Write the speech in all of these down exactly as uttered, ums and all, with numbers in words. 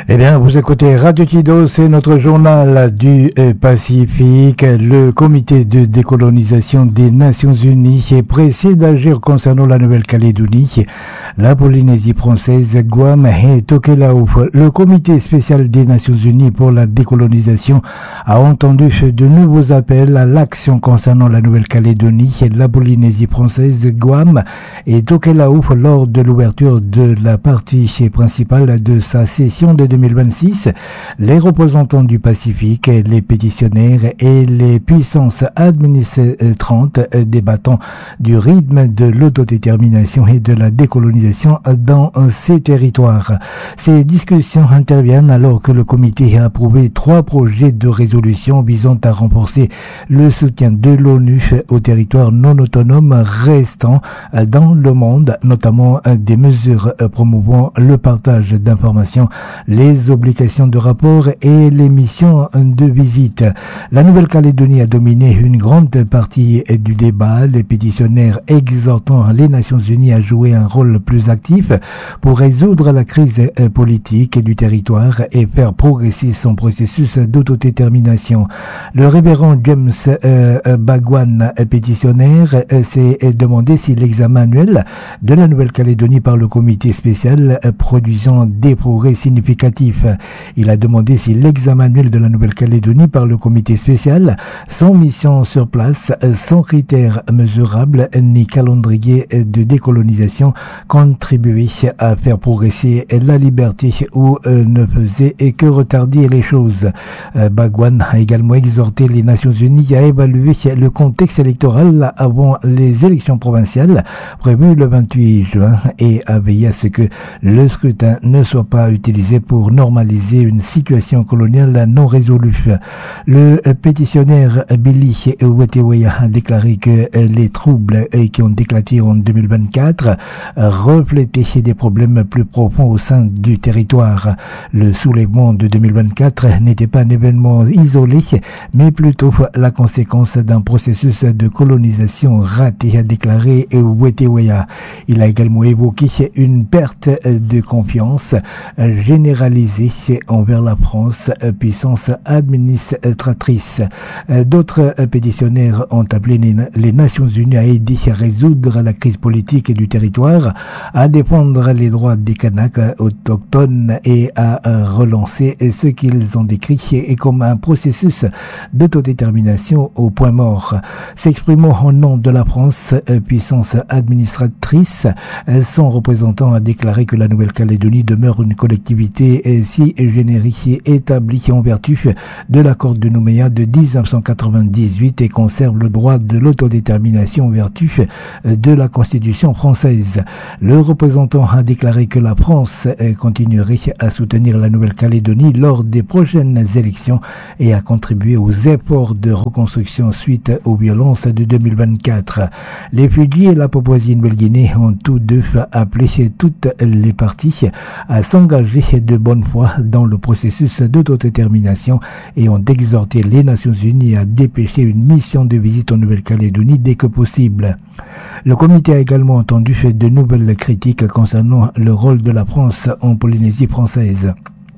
Eh bien, vous écoutez Radio Kido, c'est notre journal du Pacifique. Le comité de décolonisation des Nations Unies est pressé d'agir concernant la Nouvelle-Calédonie, la Polynésie française, Guam et Tokelau. Le comité spécial des Nations Unies pour la décolonisation a entendu de nouveaux appels à l'action concernant la Nouvelle-Calédonie, la Polynésie française, Guam et Tokelau lors de l'ouverture de la partie principale de sa session de deux mille vingt-six. Les représentants du Pacifique, les pétitionnaires et les puissances administrantes débattant du rythme de l'autodétermination et de la décolonisation dans ces territoires. Ces discussions interviennent alors que le comité a approuvé trois projets de résolution visant à renforcer le soutien de l'ONU aux territoires non autonomes restants dans le monde, notamment des mesures promouvant le partage d'informations, les obligations de rapport et les missions de visite. La Nouvelle-Calédonie a dominé une grande partie du débat, les pétitionnaires exhortant les Nations Unies à jouer un rôle plus actif pour résoudre la crise politique du territoire et faire progresser son processus d'autodétermination. Le révérend James euh, Bhagwan, pétitionnaire, s'est demandé si l'examen annuel de la Nouvelle-Calédonie par le comité spécial produisant des progrès significatifs. Il a demandé si l'examen annuel de la Nouvelle-Calédonie par le comité spécial, sans mission sur place, sans critères mesurables ni calendrier de décolonisation, contribuait à faire progresser la liberté ou euh, ne faisait que retarder les choses. Euh, Bhagwan a également exhorté les Nations Unies à évaluer le contexte électoral avant les élections provinciales prévues le vingt-huit juin et à veiller à ce que le scrutin ne soit pas utilisé pour normaliser une situation coloniale non résolue. Le pétitionnaire Billy Weteweya a déclaré que les troubles qui ont éclaté en deux mille vingt-quatre reflétaient des problèmes plus profonds au sein du territoire. Le soulèvement de deux mille vingt-quatre n'était pas un événement isolé, mais plutôt la conséquence d'un processus de colonisation raté, a déclaré Weteweya. Il a également évoqué une perte de confiance généralisée envers la France, puissance administratrice. D'autres pétitionnaires ont appelé les Nations Unies à aider à résoudre la crise politique du territoire, à défendre les droits des Kanaks autochtones et à relancer ce qu'ils ont décrit comme un processus d'autodétermination au point mort. S'exprimant au nom de la France, puissance administratrice, son représentant a déclaré que la Nouvelle-Calédonie demeure une collectivité si générique établie en vertu de l'accord de Nouméa de dix neuf cent quatre-vingt-dix-huit et conserve le droit de l'autodétermination en vertu de la Constitution française. Le représentant a déclaré que la France continuerait à soutenir la Nouvelle-Calédonie lors des prochaines élections et à contribuer aux efforts de reconstruction suite aux violences de deux mille vingt-quatre. Les Fidji et la Papouasie-Nouvelle-Guinée ont tous deux appelé toutes les parties à s'engager de bonne foi dans le processus d'autodétermination et ont exhorté les Nations Unies à dépêcher une mission de visite en Nouvelle-Calédonie dès que possible. Le comité a également entendu de nouvelles critiques concernant le rôle de la France en Polynésie française.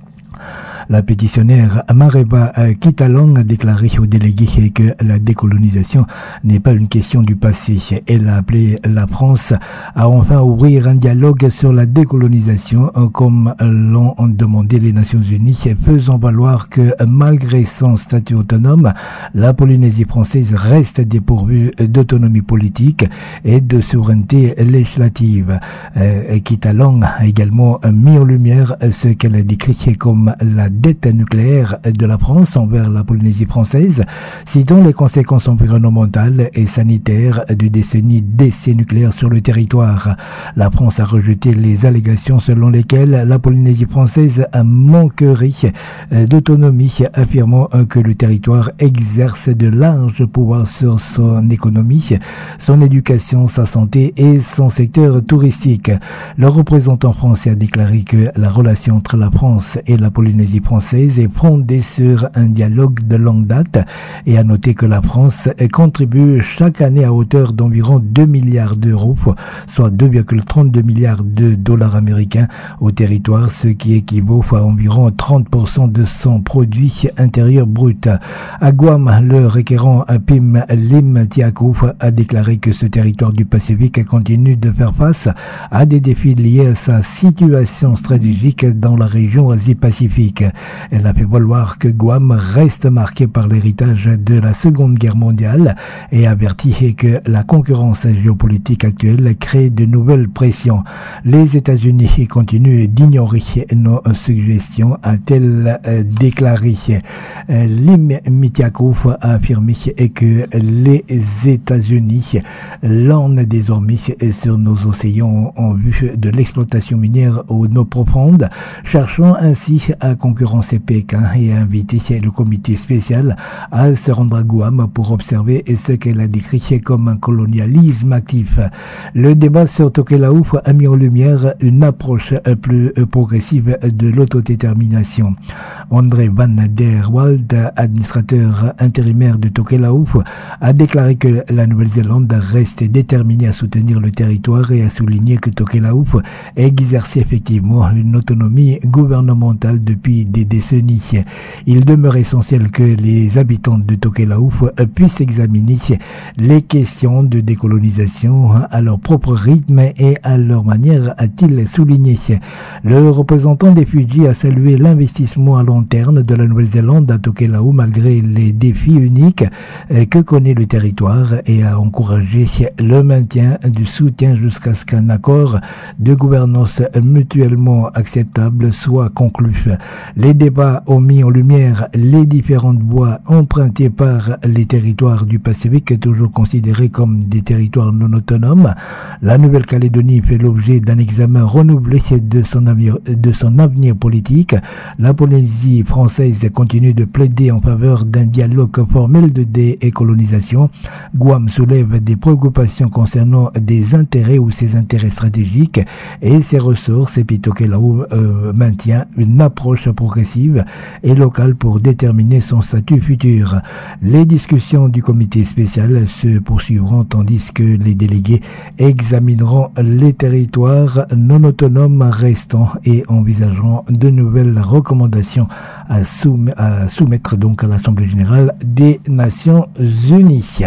La pétitionnaire Mareba Kitalong a déclaré aux délégués que la décolonisation n'est pas une question du passé. Elle a appelé la France à enfin ouvrir un dialogue sur la décolonisation, comme l'ont demandé les Nations Unies, faisant valoir que malgré son statut autonome, la Polynésie française reste dépourvue d'autonomie politique et de souveraineté législative. Euh, Kitalong a également mis en lumière ce qu'elle a décrit comme la dette nucléaire de la France envers la Polynésie française, citant les conséquences environnementales et sanitaires de décennies d'essais nucléaires sur le territoire. La France a rejeté les allégations selon lesquelles la Polynésie française manquerait d'autonomie, affirmant que le territoire exerce de larges pouvoirs sur son économie, son éducation, sa santé et son secteur touristique. Le représentant français a déclaré que la relation entre la France et la Polynésie française est fondée sur un dialogue de longue date et à noter que la France contribue chaque année à hauteur d'environ deux milliards d'euros, soit deux virgule trente-deux milliards de dollars américains au territoire, ce qui équivaut à environ trente pour cent de son produit intérieur brut. À Guam, le requérant Pim Lim Tiaku a déclaré que ce territoire du Pacifique continue de faire face à des défis liés à sa situation stratégique dans la région Asie-Pacifique. Elle a fait valoir que Guam reste marqué par l'héritage de la Seconde Guerre mondiale et averti que la concurrence géopolitique actuelle crée de nouvelles pressions. Les États-Unis continuent d'ignorer nos suggestions, a-t-elle déclaré. Lim Mitiakou a affirmé que les États-Unis landent désormais sur nos océans en vue de l'exploitation minière aux eaux profondes, cherchant ainsi à concurrencer Pékin et à inviter le comité spécial à se rendre à Guam pour observer ce qu'elle a décrit comme un colonialisme actif. Le débat sur Tokelau a mis en lumière une approche plus progressive de l'autodétermination. André Van der Wald, administrateur intérimaire de Tokelau, a déclaré que la Nouvelle-Zélande reste déterminée à soutenir le territoire et a souligné que Tokelau exerçait effectivement une autonomie gouvernementale depuis des décennies. Il demeure essentiel que les habitants de Tokelau puissent examiner les questions de décolonisation à leur propre rythme et à leur manière, a-t-il souligné. Le représentant des Fidji a salué l'investissement à long terme de la Nouvelle-Zélande à Tokelau malgré les défis uniques que connaît le territoire et a encouragé le maintien du soutien jusqu'à ce qu'un accord de gouvernance mutuellement acceptable soit conclu. Les débats ont mis en lumière les différentes voies empruntées par les territoires du Pacifique, toujours considérés comme des territoires non autonomes. La Nouvelle-Calédonie fait l'objet d'un examen renouvelé de son avenir, de son avenir politique. La Polynésie française continue de plaider en faveur d'un dialogue formel de décolonisation. Guam soulève des préoccupations concernant des intérêts ou ses intérêts stratégiques et ses ressources, et puis Tokelau euh, maintient une approche progressive et locale pour déterminer son statut futur. Les discussions du comité spécial se poursuivront tandis que les délégués examineront les territoires non autonomes restants et envisageront de nouvelles recommandations à, soum- à soumettre donc à l'Assemblée générale des Nations Unies.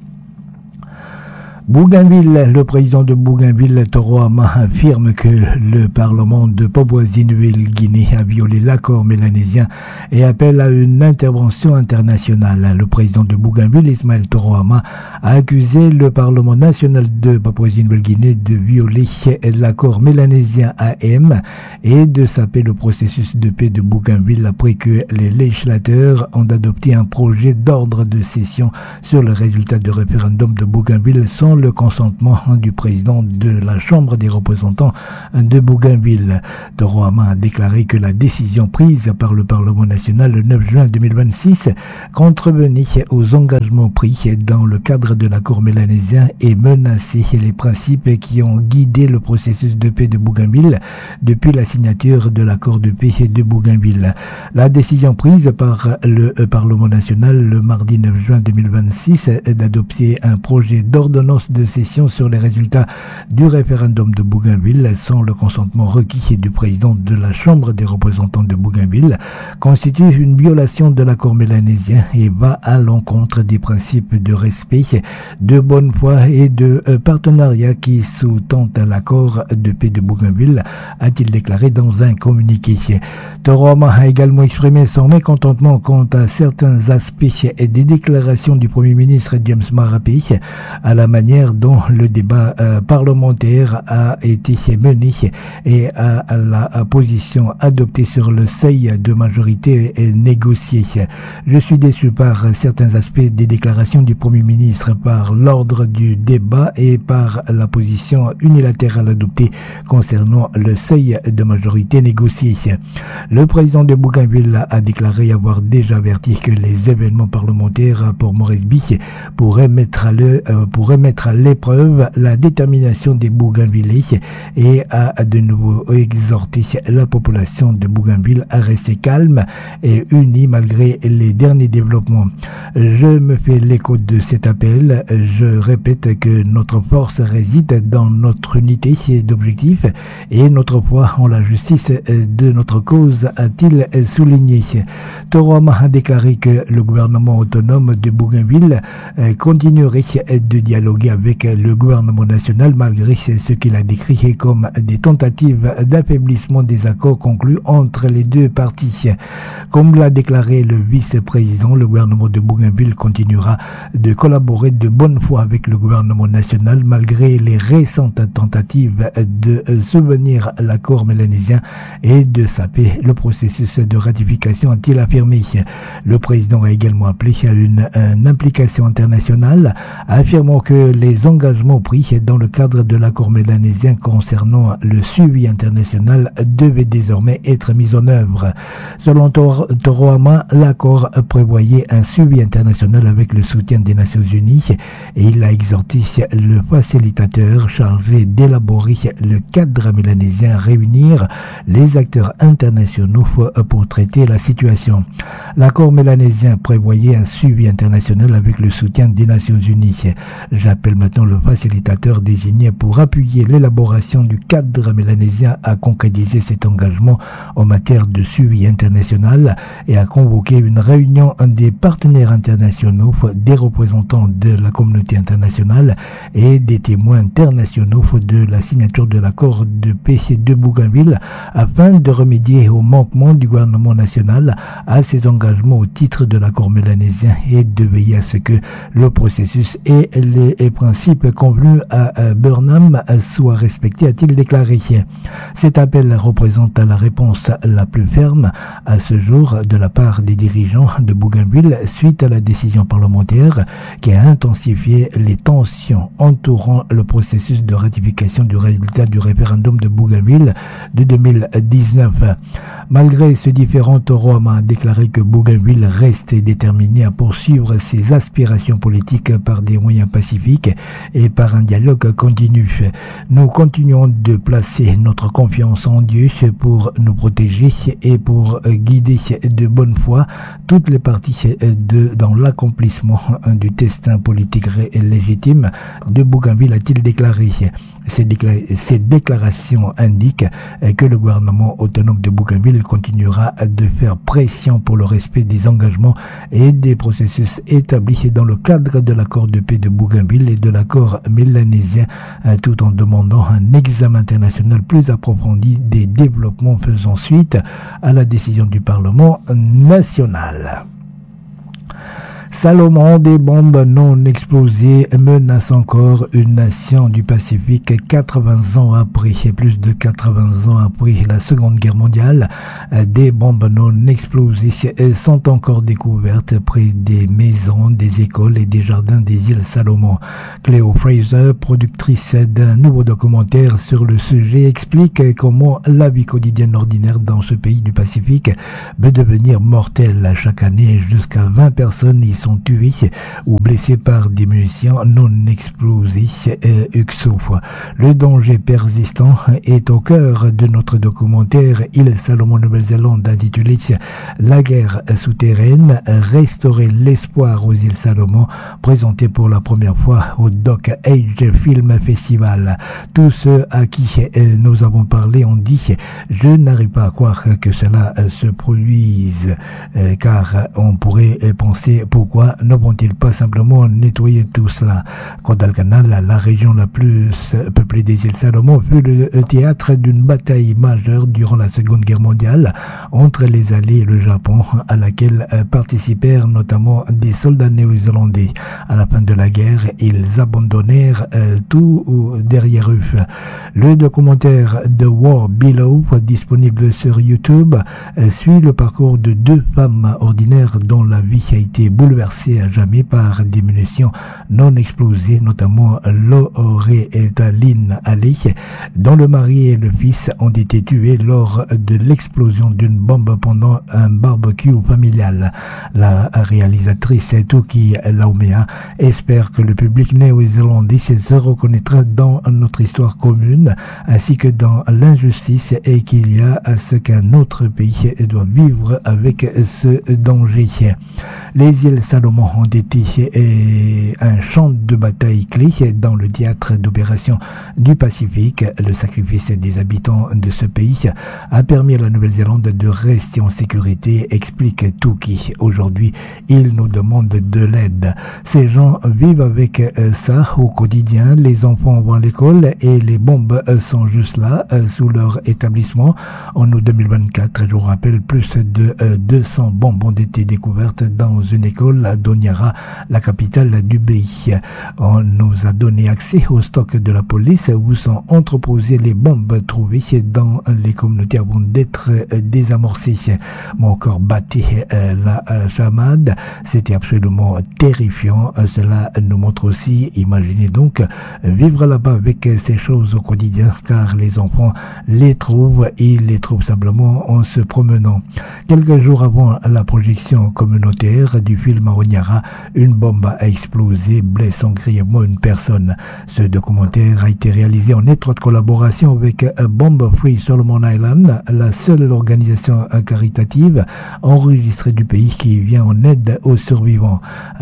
Bougainville, le président de Bougainville, Toroama, affirme que le Parlement de Papouasie-Nouvelle-Guinée a violé l'accord mélanésien et appelle à une intervention internationale. Le président de Bougainville, Ismaël Toroama, a accusé le Parlement national de Papouasie-Nouvelle-Guinée de violer l'accord mélanésien A M et de saper le processus de paix de Bougainville après que les législateurs ont adopté un projet d'ordre de session sur le résultat du référendum de Bougainville sans le consentement du président de la Chambre des représentants de Bougainville. Toroama a déclaré que la décision prise par le Parlement national le neuf juin deux mille vingt-six contrevenait aux engagements pris dans le cadre de l'accord mélanésien et menaçait les principes qui ont guidé le processus de paix de Bougainville depuis la signature de l'accord de paix de Bougainville. La décision prise par le Parlement national le mardi neuf juin deux mille vingt-six d'adopter un projet d'ordonnance de session sur les résultats du référendum de Bougainville sans le consentement requis du président de la Chambre des représentants de Bougainville constitue une violation de l'accord mélanésien et va à l'encontre des principes de respect, de bonne foi et de partenariat qui sous-tendent l'accord de paix de Bougainville, a-t-il déclaré dans un communiqué. Toroama a également exprimé son mécontentement quant à certains aspects et des déclarations du Premier ministre James Marape à la manière dont le débat euh, parlementaire a été mené et à, à la à position adoptée sur le seuil de majorité négocié. Je suis déçu par certains aspects des déclarations du Premier ministre, par l'ordre du débat et par la position unilatérale adoptée concernant le seuil de majorité négocié. Le président de Bougainville a déclaré avoir déjà averti que les événements parlementaires pour Moresby pourraient mettre, à le, euh, pourraient mettre mettre à l'épreuve la détermination des Bougainvillais et a de nouveau exhorté la population de Bougainville à rester calme et unie malgré les derniers développements. Je me fais l'écho de cet appel. Je répète que notre force réside dans notre unité d'objectifs et notre foi en la justice de notre cause, a-t-il souligné. Toroama a déclaré que le gouvernement autonome de Bougainville continuerait de dialoguer avec le gouvernement national malgré ce qu'il a décrit comme des tentatives d'affaiblissement des accords conclus entre les deux parties. Comme l'a déclaré le vice-président, le gouvernement de Bougainville continuera de collaborer de bonne foi avec le gouvernement national malgré les récentes tentatives de subvenir l'accord mélanésien et de saper le processus de ratification, a-t-il affirmé. Le président a également appelé à une, une implication internationale, affirmant que les engagements pris dans le cadre de l'accord mélanésien concernant le suivi international devaient désormais être mis en œuvre. Selon Toroama, l'accord prévoyait un suivi international avec le soutien des Nations Unies et il a exhorté le facilitateur chargé d'élaborer le cadre mélanésien à réunir les acteurs internationaux pour traiter la situation. L'accord mélanésien prévoyait un suivi international avec le soutien des Nations Unies. J'appelle maintenant le facilitateur désigné pour appuyer l'élaboration du cadre mélanésien à concrétiser cet engagement en matière de suivi international et à convoquer une réunion des partenaires internationaux, des représentants de la communauté internationale et des témoins internationaux de la signature de l'accord de paix de Bougainville afin de remédier au manquement du gouvernement national à ses engagements au titre de l'accord mélanésien et de veiller à ce que le processus et les principes convenus à Burnham soient respectés, a-t-il déclaré. Cet appel représente la réponse la plus ferme à ce jour de la part des dirigeants de Bougainville suite à la décision parlementaire qui a intensifié les tensions entourant le processus de ratification du résultat du référendum de Bougainville de deux mille dix-neuf. Malgré ce différend, Toroama a déclaré que Bougainville reste déterminé à poursuivre ses aspirations politiques par des moyens pacifiques et par un dialogue continu. Nous continuons de placer notre confiance en Dieu pour nous protéger et pour guider de bonne foi toutes les parties de, dans l'accomplissement du destin politique légitime de Bougainville, a-t-il déclaré. Ces, décla- ces déclarations indiquent que le gouvernement autonome de Bougainville continuera de faire pression pour le respect des engagements et des processus établis dans le cadre de l'accord de paix de Bougainville et de l'accord mélanésien, tout en demandant un examen international plus approfondi des développements faisant suite à la décision du Parlement national. Salomon, des bombes non explosées menacent encore une nation du Pacifique quatre-vingts ans après, plus de quatre-vingts ans après la Seconde Guerre mondiale. Des bombes non explosées sont encore découvertes près des maisons, des écoles et des jardins des îles Salomon. Cléo Fraser, productrice d'un nouveau documentaire sur le sujet, explique comment la vie quotidienne ordinaire dans ce pays du Pacifique peut devenir mortelle. Chaque année, jusqu'à vingt personnes y sont tués ou blessés par des munitions non explosives et U X O F. Le danger persistant est au cœur de notre documentaire Île Salomon Nouvelle-Zélande intitulé La guerre souterraine, restaurer l'espoir aux îles Salomon, présenté pour la première fois au Doc Age Film Festival. Tous ceux à qui nous avons parlé ont dit « Je n'arrive pas à croire que cela se produise, car on pourrait penser pourquoi ne vont-ils pas simplement nettoyer tout cela ?» Guadalcanal, la région la plus peuplée des îles Salomon, fut le théâtre d'une bataille majeure durant la Seconde Guerre mondiale entre les Alliés et le Japon, à laquelle participèrent notamment des soldats néo-zélandais. À la fin de la guerre, ils abandonnèrent euh, tout derrière eux. Le documentaire The War Below, disponible sur YouTube, euh, suit le parcours de deux femmes ordinaires dont la vie a été bouleversée bouleversé à jamais par des munitions non explosées, notamment l'Oretaline Ali, dont le mari et le fils ont été tués lors de l'explosion d'une bombe pendant un barbecue familial. La réalisatrice Tuki Laumea espère que le public néo-zélandais se reconnaîtra dans notre histoire commune ainsi que dans l'injustice et qu'il y a à ce qu'un autre pays doit vivre avec ce danger. Les îles Salomon ont été un champ de bataille clé dans le théâtre d'opération du Pacifique. Le sacrifice des habitants de ce pays a permis à la Nouvelle-Zélande de rester en sécurité, explique Tuki. Aujourd'hui, ils nous demandent de l'aide. Ces gens vivent avec ça au quotidien. Les enfants vont à l'école et les bombes sont juste là, sous leur établissement. En août deux mille vingt-quatre, je vous rappelle, plus de deux cents bombes ont été découvertes dans une école à Doniara, la capitale du pays. On nous a donné accès au stock de la police où sont entreposées les bombes trouvées dans les communautés avant d'être désamorcées. Mon corps battait la chamade. C'était absolument terrifiant. Cela nous montre aussi, imaginez donc, vivre là-bas avec ces choses au quotidien, car les enfants les trouvent, ils les trouvent simplement en se promenant. Quelques jours avant la projection communautaire du film à Honiara, une bombe a explosé, blessant grièvement une personne. Ce documentaire a été réalisé en étroite collaboration avec Bomb Free Solomon Island, la seule organisation caritative enregistrée du pays qui vient en aide aux survivants.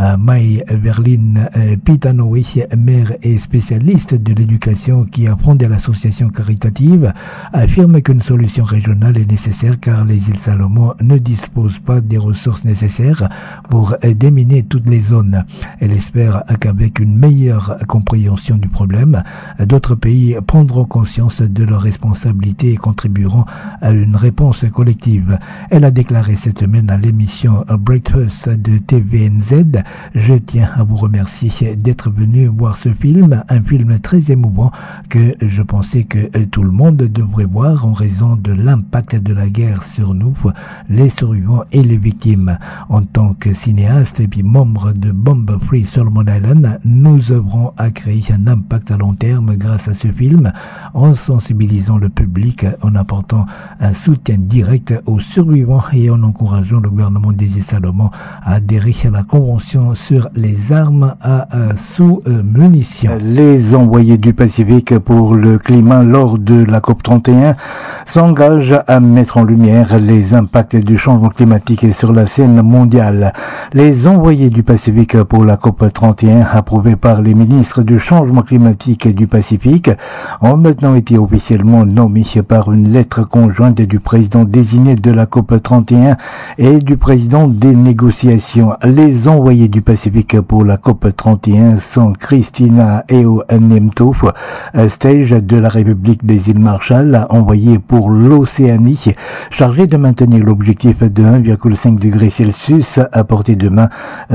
Mai Verlin Pitanoe, mère et spécialiste de l'éducation qui a fondé l'association caritative, affirme qu'une solution régionale est nécessaire car les îles Salomon ne disposent pas des ressources nécessaires pour déminer toutes les zones. Elle espère qu'avec une meilleure compréhension du problème, d'autres pays prendront conscience de leurs responsabilités et contribueront à une réponse collective. Elle a déclaré cette semaine à l'émission Breakfast de T V N Z: je tiens à vous remercier d'être venu voir ce film, un film très émouvant que je pensais que tout le monde devrait voir en raison de l'impact de la guerre sur nous, les survivants et les victimes. En tant que cinéaste et puis membre de Bomb Free Solomon Island, nous œuvrons à créer un impact à long terme grâce à ce film, en sensibilisant le public, en apportant un soutien direct aux survivants et en encourageant le gouvernement des îles Salomon à adhérer à la Convention sur les armes à sous-munitions. Les envoyés du Pacifique pour le climat lors de la COP trente et un s'engagent à mettre en lumière les impacts du changement climatique sur la scène mondiale. Les envoyés du Pacifique pour la COP trente et un, approuvés par les ministres du changement climatique du Pacifique, ont maintenant été officiellement nommés par une lettre conjointe du président désigné de la COP trente et un et du président des négociations. Les envoyés du Pacifique pour la COP trente et un sont Christina Eo Nemto, stage de la République des îles Marshall, envoyé pour l'Océanie, chargé de maintenir l'objectif de un virgule cinq degrés Celsius à portée de main.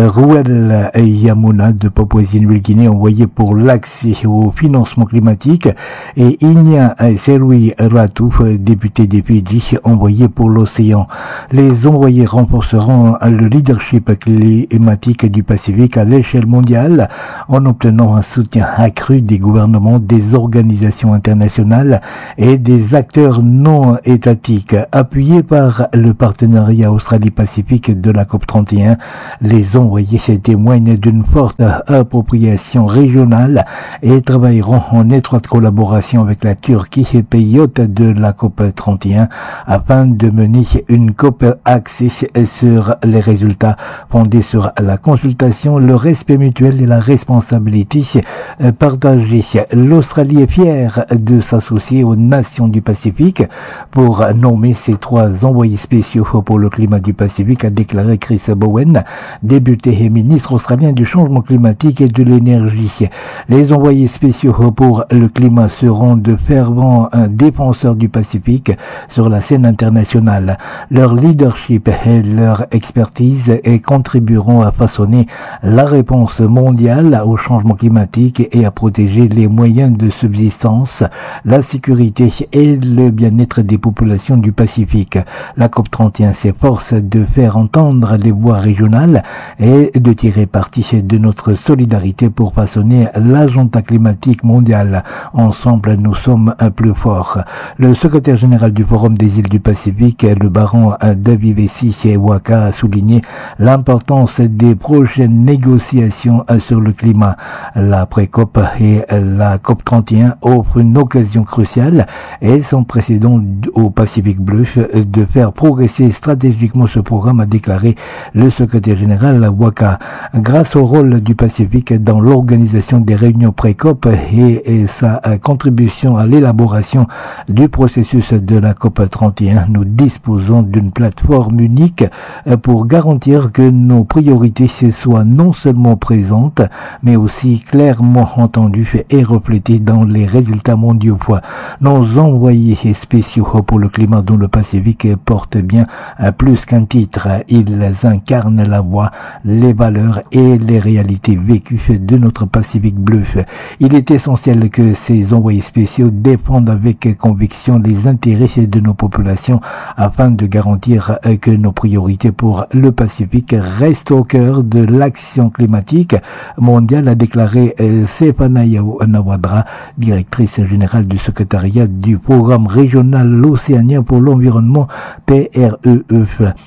Ruel Yamuna de Papouasie-Nouvelle-Guinée, envoyé pour l'accès au financement climatique, et Inya Serui Ratouf, député des Fidji, envoyé pour l'océan. Les envoyés renforceront le leadership climatique du Pacifique à l'échelle mondiale en obtenant un soutien accru des gouvernements, des organisations internationales et des acteurs non étatiques. Appuyés par le partenariat Australie-Pacifique de la COP trente et un, les envoyés témoignent d'une forte appropriation régionale et travailleront en étroite collaboration avec la Turquie, pays hôte de la COP trente et un, afin de mener une COP axée sur les résultats, fondée sur la consultation, le respect mutuel et la responsabilité partagée. L'Australie est fière de s'associer aux nations du Pacifique pour nommer ces trois envoyés spéciaux pour le climat du Pacifique, a déclaré Chris Bowen, député et ministre australien du changement climatique et de l'énergie. Les envoyés spéciaux pour le climat seront de fervents défenseurs du Pacifique sur la scène internationale. Leur leadership et leur expertise et contribueront à façonner la réponse mondiale au changement climatique et à protéger les moyens de subsistance, la sécurité et le bien-être des populations du Pacifique. La COP trente et un s'efforce de faire entendre les voix régionales régional et de tirer parti de notre solidarité pour façonner l'agenda climatique mondial. Ensemble, nous sommes plus forts. Le secrétaire général du Forum des îles du Pacifique, le baron Davivesi Waka, a souligné l'importance des prochaines négociations sur le climat. La pré-COP et la COP trente et un offrent une occasion cruciale et sans précédent au Pacifique Bleu de faire progresser stratégiquement ce programme, a déclaré le secrétaire général Waka. Grâce au rôle du Pacifique dans l'organisation des réunions pré-COP et, et sa contribution à l'élaboration du processus de la COP trente et un, nous disposons d'une plateforme unique pour garantir que nos priorités soient non seulement présentes, mais aussi clairement entendues et reflétées dans les résultats mondiaux. Nos envoyés spéciaux pour le climat dont le Pacifique porte bien plus qu'un titre. Ils incarnent la voix, les valeurs et les réalités vécues de notre Pacifique bleu. Il est essentiel que ces envoyés spéciaux défendent avec conviction les intérêts de nos populations afin de garantir que nos priorités pour le Pacifique restent au cœur de l'action climatique mondiale, a déclaré Stéphania Nawadra, directrice générale du secrétariat du programme régional océanien pour l'environnement P R E E.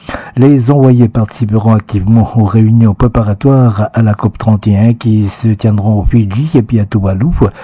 Les envoyés participeront activement aux réunions préparatoires à la COP trente et un qui se tiendront au Fidji et puis à Tuvalu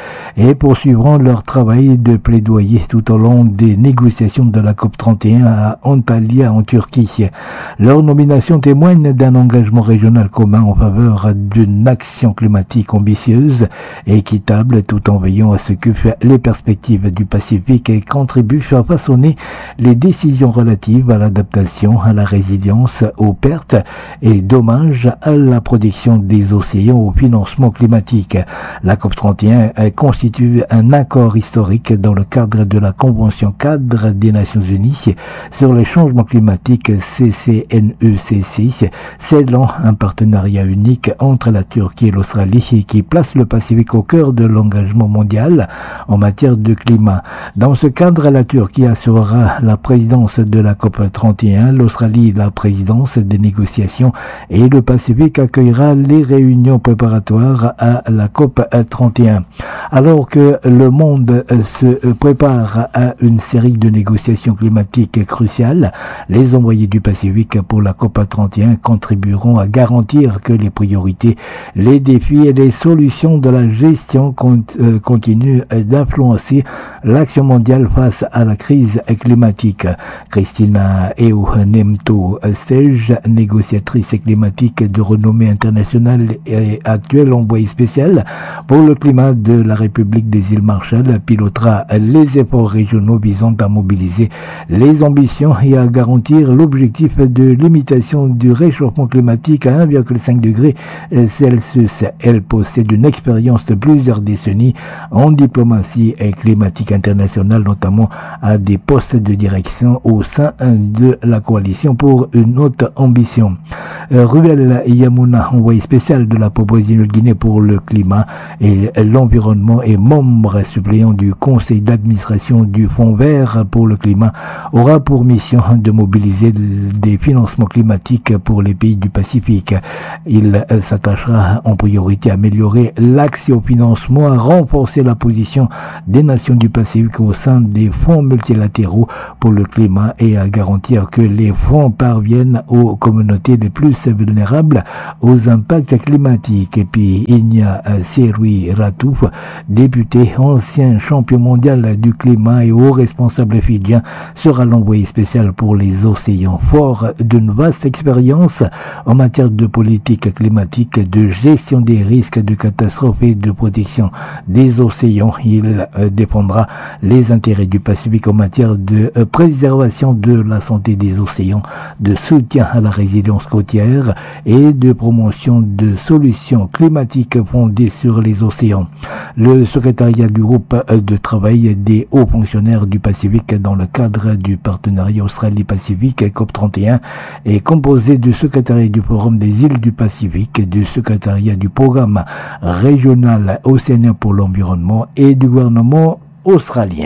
et poursuivront leur travail de plaidoyer tout au long des négociations de la COP trente et un à Antalya en Turquie. Leur nomination témoigne d'un engagement régional commun en faveur d'une action climatique ambitieuse et équitable tout en veillant à ce que les perspectives du Pacifique contribuent à façonner les décisions relatives à l'adaptation, à la résilience, aux pertes et dommages, à la protection des océans, au financement climatique. La COP trente et un constitue un accord historique dans le cadre de la Convention cadre des Nations Unies sur les changements climatiques C C N E C C, scellant un partenariat unique entre la Turquie et l'Australie qui place le Pacifique au cœur de l'engagement mondial en matière de climat. Dans ce cadre, la Turquie assurera la présidence de la COP trente et un, l'Australie la présidence des négociations et le Pacifique accueillera les réunions préparatoires à la COP trente et un. Alors que le monde se prépare à une série de négociations climatiques cruciales, les envoyés du Pacifique pour la COP trente et un contribueront à garantir que les priorités, les défis et les solutions de la gestion continuent d'influencer l'action mondiale face à la crise climatique. Christina Eunemto Sej, négociatrice climatique de renommée internationale et actuelle envoyée spéciale pour le climat de la République des îles Marshall, pilotera les efforts régionaux visant à mobiliser les ambitions et à garantir l'objectif de limitation du réchauffement climatique à un virgule cinq degré Celsius. Elle possède une expérience de plusieurs décennies en diplomatie et climatique internationale, notamment à des postes de direction au sein de la coalition pour une haute ambition. Ruel Yamuna, envoyé spécial de la Papouasie-Nouvelle-Guinée pour le climat et l'environnement et membre suppléant du conseil d'administration du Fonds vert pour le climat, aura pour mission de mobiliser des financements climatiques pour les pays du Pacifique. Il s'attachera en priorité à améliorer l'accès au financement, à renforcer la position des nations du Pacifique au sein des fonds multilatéraux pour le climat et à garantir que les fonds parviennent aux communautés les plus vulnérables aux impacts climatiques. Et puis Inya Serui Ratouf, député, ancien champion mondial du climat et haut responsable fidjien, sera l'envoyé spécial pour les océans. Fort d'une vaste expérience en matière de politique climatique, de gestion des risques de catastrophes et de protection des océans, il défendra les intérêts du Pacifique en matière de préservation de la santé des océans, de soutien à la résilience côtière et de promotion de solutions climatiques fondées sur les océans. Le secrétariat du groupe de travail des hauts fonctionnaires du Pacifique dans le cadre du partenariat Australie-Pacifique COP trente et un est composé du secrétariat du Forum des îles du Pacifique, du secrétariat du programme régional océanien pour l'environnement et du gouvernement australien.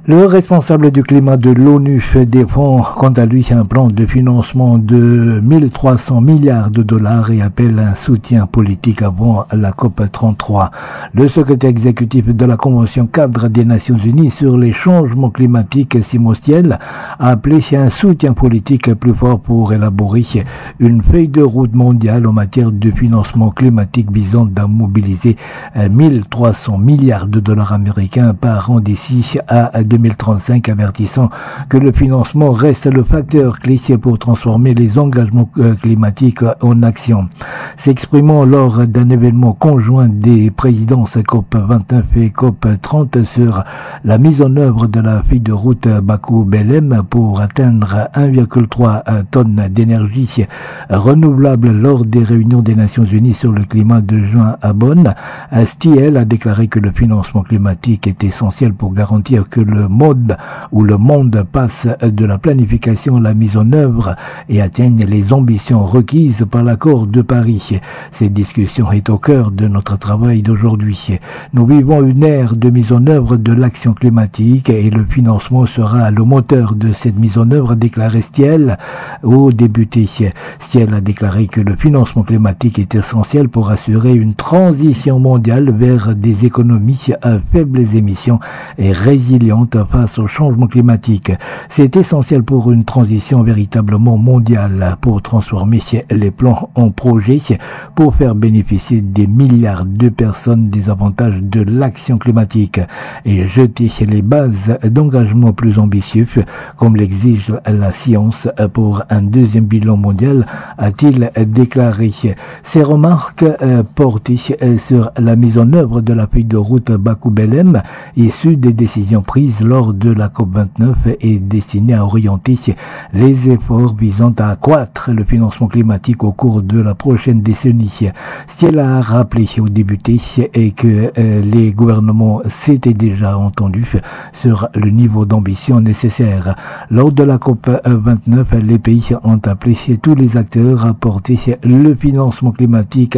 Le responsable du climat de l'ONU défend quant à lui un plan de financement de mille trois cents milliards de dollars et appelle un soutien politique avant la COP trente-trois. Le secrétaire exécutif de la Convention cadre des Nations Unies sur les changements climatiques, Simon Stiell, a appelé un soutien politique plus fort pour élaborer une feuille de route mondiale en matière de financement climatique visant à mobiliser mille trois cents milliards de dollars américains par an d'ici à deux mille trente-cinq, avertissant que le financement reste le facteur clé pour transformer les engagements climatiques en action. S'exprimant lors d'un événement conjoint des présidences COP vingt-neuf et COP trente sur la mise en œuvre de la feuille de route Bakou-Belém pour atteindre un virgule trois tonnes d'énergie renouvelable lors des réunions des Nations Unies sur le climat de juin à Bonn, Stiell a déclaré que le financement climatique est essentiel pour garantir que le mode où le monde passe de la planification à la mise en œuvre et atteigne les ambitions requises par l'accord de Paris. Cette discussion est au cœur de notre travail d'aujourd'hui. Nous vivons une ère de mise en œuvre de l'action climatique et le financement sera le moteur de cette mise en œuvre, a déclaré Stiell aux députés. Stiell a déclaré que le financement climatique est essentiel pour assurer une transition mondiale vers des économies à faibles émissions et résilientes face au changement climatique. C'est essentiel pour une transition véritablement mondiale, pour transformer les plans en projets, pour faire bénéficier des milliards de personnes des avantages de l'action climatique et jeter les bases d'engagement plus ambitieux, comme l'exige la science pour un deuxième bilan mondial, a-t-il déclaré. Ces remarques portées sur la mise en œuvre de la feuille de route Bakou-Belém, issue des décisions prises lors de la COP vingt-neuf, est destinée à orienter les efforts visant à accroître le financement climatique au cours de la prochaine décennie. Stiell a rappelé aux députés que les gouvernements s'étaient déjà entendus sur le niveau d'ambition nécessaire. Lors de la COP vingt-neuf, les pays ont appelé tous les acteurs à porter le financement climatique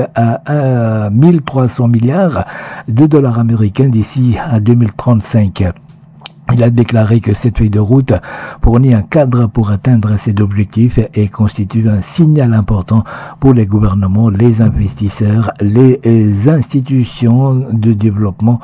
à mille trois cents milliards de dollars américains d'ici à deux mille trente-cinq. Il a déclaré que cette feuille de route fournit un cadre pour atteindre cet objectif et constitue un signal important pour les gouvernements, les investisseurs, les institutions de développement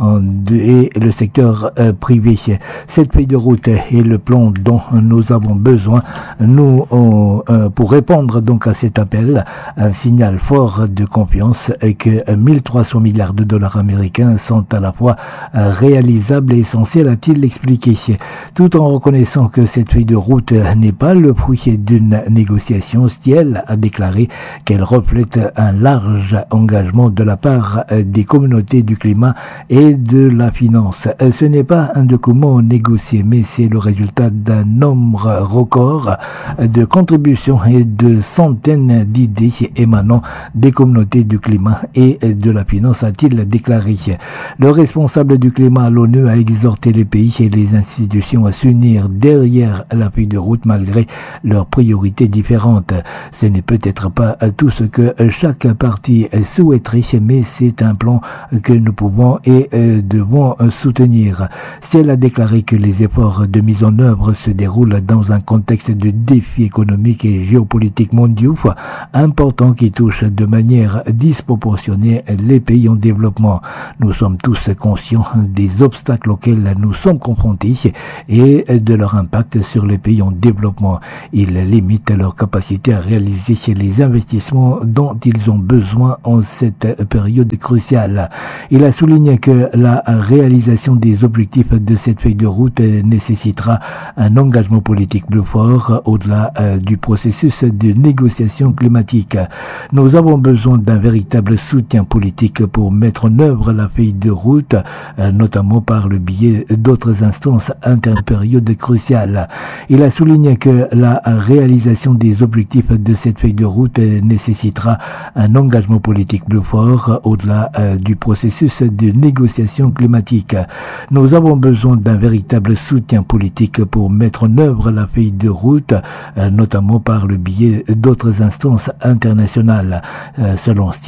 et le secteur privé. Cette feuille de route est le plan dont nous avons besoin nous pour répondre donc à cet appel, un signal fort de confiance que mille trois cents milliards de dollars américains sont à la fois réalisables et essentiels, a-t-il l'expliquer, tout en reconnaissant que cette feuille de route n'est pas le fruit d'une négociation. Stiell a déclaré qu'elle reflète un large engagement de la part des communautés du climat et de la finance. Ce n'est pas un document négocié, mais c'est le résultat d'un nombre record de contributions et de centaines d'idées émanant des communautés du climat et de la finance, a-t-il déclaré. Le responsable du climat à l'ONU a exhorté les pays et les institutions à s'unir derrière la feuille de route malgré leurs priorités différentes. Ce n'est peut-être pas tout ce que chaque parti souhaiterait, mais c'est un plan que nous pouvons et devons soutenir. Stiell a déclaré que les efforts de mise en œuvre se déroulent dans un contexte de défis économiques et géopolitiques mondiaux importants qui touchent de manière disproportionnée les pays en développement. Nous sommes tous conscients des obstacles auxquels nous sommes confrontés et de leur impact sur les pays en développement. Ils limitent leur capacité à réaliser les investissements dont ils ont besoin en cette période cruciale. Il a souligné que la réalisation des objectifs de cette feuille de route nécessitera un engagement politique plus fort au-delà du processus de négociation climatique. Nous avons besoin d'un véritable soutien politique pour mettre en œuvre la feuille de route, notamment par le biais d'autres instances interpériode cruciale. Il a souligné que la réalisation des objectifs de cette feuille de route nécessitera un engagement politique plus fort au-delà du processus de négociation climatique. Nous avons besoin d'un véritable soutien politique pour mettre en œuvre la feuille de route, notamment par le biais d'autres instances internationales. Selon